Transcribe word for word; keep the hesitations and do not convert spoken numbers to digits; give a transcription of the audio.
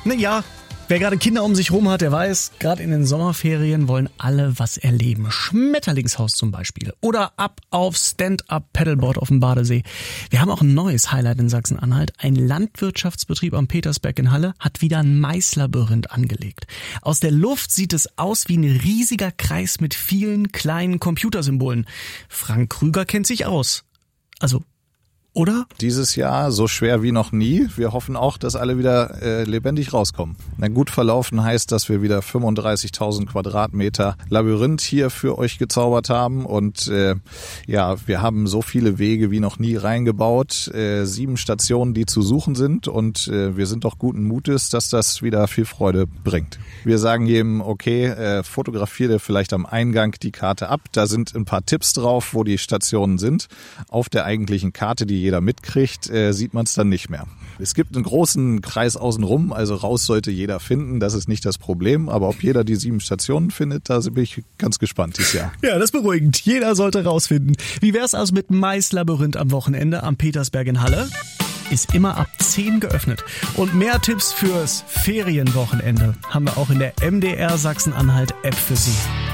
Naja, wer gerade Kinder um sich rum hat, der weiß, gerade in den Sommerferien wollen alle was erleben. Schmetterlingshaus zum Beispiel. Oder ab auf Stand-Up-Paddleboard auf dem Badesee. Wir haben auch ein neues Highlight in Sachsen-Anhalt. Ein Landwirtschaftsbetrieb am Petersberg in Halle hat wieder ein Maislabyrinth angelegt. Aus der Luft sieht es aus wie ein riesiger Kreis mit vielen kleinen Computersymbolen. Frank Krüger kennt sich aus. Also, oder? Dieses Jahr so schwer wie noch nie. Wir hoffen auch, dass alle wieder äh, lebendig rauskommen. Na, gut verlaufen heißt, dass wir wieder fünfunddreißigtausend Quadratmeter Labyrinth hier für euch gezaubert haben. Und äh, ja, wir haben so viele Wege wie noch nie reingebaut. Äh, sieben Stationen, die zu suchen sind. Und äh, wir sind doch guten Mutes, dass das wieder viel Freude bringt. Wir sagen jedem, okay, äh, fotografier dir vielleicht am Eingang die Karte ab. Da sind ein paar Tipps drauf, wo die Stationen sind. Auf der eigentlichen Karte, die jeder mitkriegt, äh, sieht man es dann nicht mehr. Es gibt einen großen Kreis außenrum, also raus sollte jeder finden, das ist nicht das Problem, aber ob jeder die sieben Stationen findet, da bin ich ganz gespannt dieses Jahr. Ja, das ist beruhigend. Jeder sollte rausfinden. Wie wär's also mit Maislabyrinth am Wochenende am Petersberg in Halle? Ist immer ab zehn geöffnet. Und mehr Tipps fürs Ferienwochenende haben wir auch in der M D R Sachsen-Anhalt App für Sie.